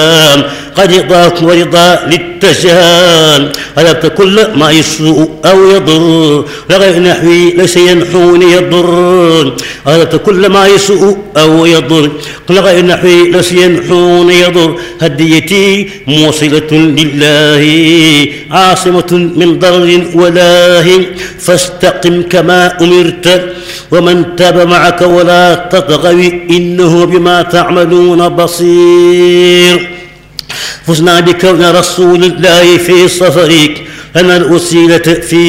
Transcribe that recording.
قد رضاك ورضا للتجام غلبت كل ما يسوء أو يضر لغير نحوي ليس ينحوني يضر غلبت كل ما يسوء أو يضر لغير نحوي ليس ينحوني يضر هديتي موصلة لله عاصمة من ضرر ولاه فاستقم كما أمرت ومن تاب معك ولا تطغوا إنه بما تعملون بصير فزنا بكون رسول الله في صفرك لنا الوسيلة في